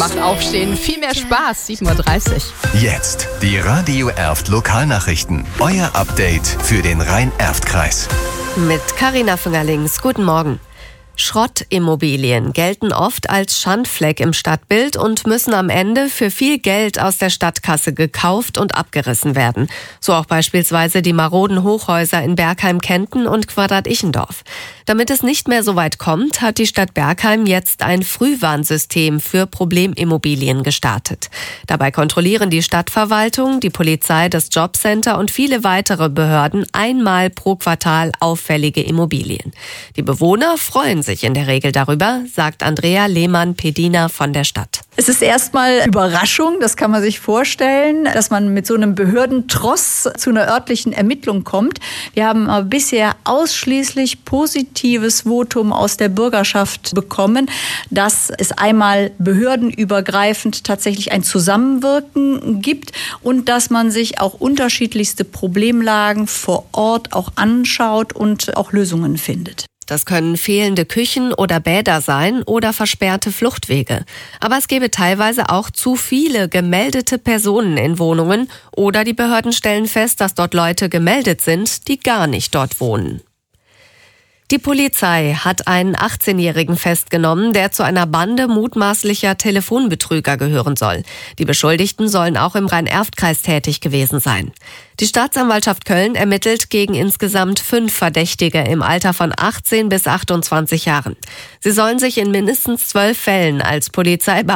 Macht Aufstehen viel mehr Spaß. 7:30 Uhr. Jetzt die Radio Erft Lokalnachrichten. Euer Update für den Rhein-Erft-Kreis. Mit Carina Fingerlings. Guten Morgen. Schrottimmobilien gelten oft als Schandfleck im Stadtbild und müssen am Ende für viel Geld aus der Stadtkasse gekauft und abgerissen werden. So auch beispielsweise die maroden Hochhäuser in Bergheim-Kenten und Quadrat-Ichendorf. Damit es nicht mehr so weit kommt, hat die Stadt Bergheim jetzt ein Frühwarnsystem für Problemimmobilien gestartet. Dabei kontrollieren die Stadtverwaltung, die Polizei, das Jobcenter und viele weitere Behörden einmal pro Quartal auffällige Immobilien. Die Bewohner freuen sich in der Regel darüber, sagt Andrea Lehmann-Pedina von der Stadt. Es ist erstmal Überraschung, das kann man sich vorstellen, dass man mit so einem Behördentross zu einer örtlichen Ermittlung kommt. Wir haben aber bisher ausschließlich positives Votum aus der Bürgerschaft bekommen, dass es einmal behördenübergreifend tatsächlich ein Zusammenwirken gibt und dass man sich auch unterschiedlichste Problemlagen vor Ort auch anschaut und auch Lösungen findet. Das können fehlende Küchen oder Bäder sein oder versperrte Fluchtwege. Aber es gäbe teilweise auch zu viele gemeldete Personen in Wohnungen oder die Behörden stellen fest, dass dort Leute gemeldet sind, die gar nicht dort wohnen. Die Polizei hat einen 18-Jährigen festgenommen, der zu einer Bande mutmaßlicher Telefonbetrüger gehören soll. Die Beschuldigten sollen auch im Rhein-Erft-Kreis tätig gewesen sein. Die Staatsanwaltschaft Köln ermittelt gegen insgesamt 5 Verdächtige im Alter von 18 bis 28 Jahren. Sie sollen sich in mindestens 12 Fällen als Polizeibeamte